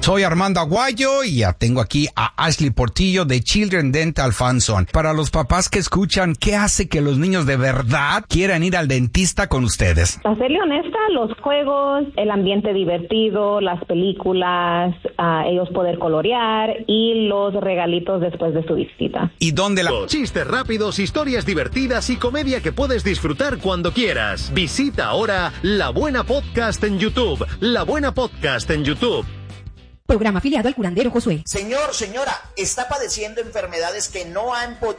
Soy Armando Aguayo y ya tengo aquí a Ashley Portillo de Children Dental Funson. Para los papás que escuchan, ¿qué hace que los niños de verdad quieran ir al dentista con ustedes? Para serle honesta, los juegos, el ambiente divertido, las películas, ellos poder colorear y los regalitos después de su visita. ¿Y dónde la...? Chistes rápidos, historias divertidas y comedia que puedes disfrutar cuando quieras. Visita ahora La Buena Podcast en YouTube. La Buena Podcast en YouTube. Programa afiliado al curandero Josué. Señor, señora, está padeciendo enfermedades que no han podido